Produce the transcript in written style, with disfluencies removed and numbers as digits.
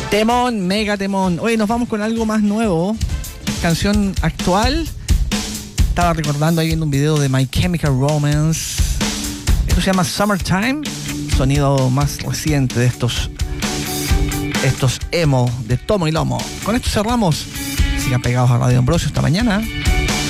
Temón, mega temón. Oye, nos vamos con algo más nuevo. Canción actual. Estaba recordando ahí viendo un video de My Chemical Romance. Esto se llama Summertime. Sonido más reciente de estos emo de tomo y lomo. Con esto cerramos. Sigan pegados a Radio Ambrosio esta mañana.